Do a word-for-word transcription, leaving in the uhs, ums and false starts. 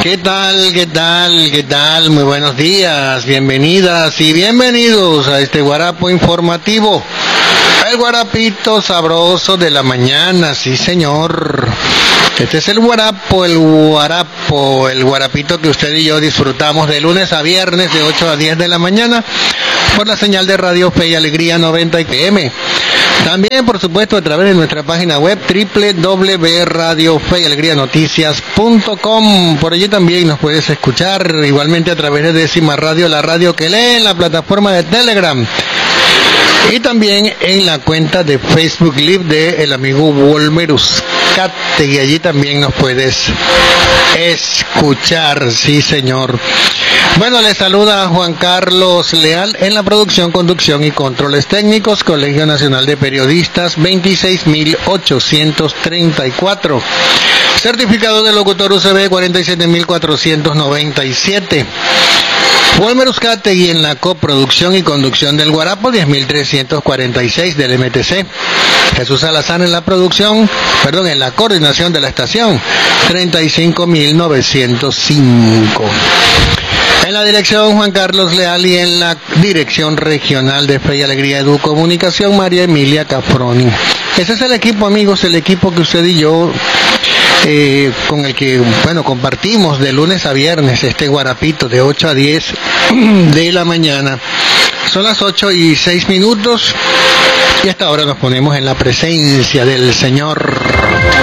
¿Qué tal? ¿Qué tal? ¿Qué tal? Muy buenos días, bienvenidas y bienvenidos a este guarapo informativo. El guarapito sabroso de la mañana, sí señor. Este es el guarapo, el guarapo, el guarapito que usted y yo disfrutamos de lunes a viernes de ocho a diez de la mañana por la señal de Radio Fe y Alegría noventa P M. También, por supuesto, a través de nuestra página web doble u doble u doble u punto radio fe y alegría noticias punto com. Por allí también nos puedes escuchar, igualmente a través de Décima Radio, la radio que lee, en la plataforma de Telegram. Y también en la cuenta de Facebook Live de el amigo Walmer Uzcate, y allí también nos puedes escuchar, sí señor. Bueno, les saluda Juan Carlos Leal en la producción, conducción y controles técnicos, Colegio Nacional de Periodistas veintiséis mil ochocientos treinta y cuatro, certificado de locutor U C B cuarenta y siete mil cuatrocientos noventa y siete. Walmer Uzcate y en la coproducción y conducción del Guarapo diez mil trescientos cuarenta y seis del M T C. Jesús Salazar en la producción, perdón, en la coordinación de la estación treinta y cinco mil novecientos cinco. En la dirección Juan Carlos Leal y en la dirección regional de Fe y Alegría Educomunicación María Emilia Cafroni. Ese es el equipo, amigos, el equipo que usted y yo Eh, con el que, bueno, compartimos de lunes a viernes este guarapito de ocho a diez de la mañana. Son las ocho y seis minutos y hasta ahora nos ponemos en la presencia del Señor.